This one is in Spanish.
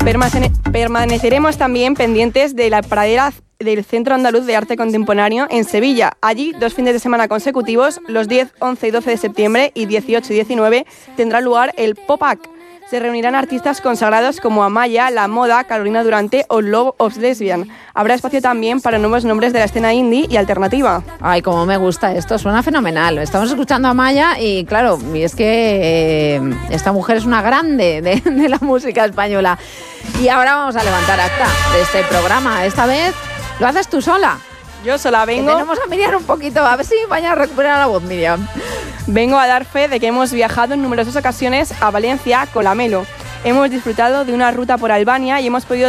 Permaneceremos también pendientes de la pradera del Centro Andaluz de Arte Contemporáneo en Sevilla. Allí, 2 fines de semana consecutivos, los 10, 11 y 12 de septiembre y 18 y 19, tendrá lugar el Pop-Act. Se reunirán artistas consagrados como Amaya, La Moda, Carolina Durante o Love of Lesbian. Habrá espacio también para nuevos nombres de la escena indie y alternativa. Ay, cómo me gusta esto, suena fenomenal. Estamos escuchando a Amaya y claro, es que esta mujer es una grande de la música española. Y ahora vamos a levantar acta de este programa. Esta vez lo haces tú sola. Yo sola vengo. Tenemos a Miriam un poquito, a ver si vaya a recuperar la voz, Miriam. Vengo a dar fe de que hemos viajado en numerosas ocasiones a Valencia con la Melo. Hemos disfrutado de una ruta por Albania y hemos podido